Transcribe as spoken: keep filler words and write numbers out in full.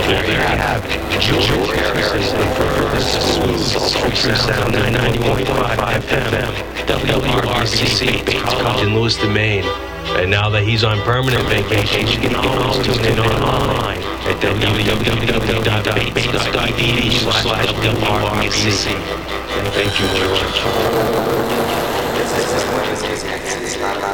Well, there you have it. George Harrison, the first smooth, sultry sound, ninety-one point five F M, W R B C, Bates College in Lewis, Maine. And now that he's on permanent vacation, you can always tune in online at w w w dot bates dot t v slash w r b c. Thank you, George.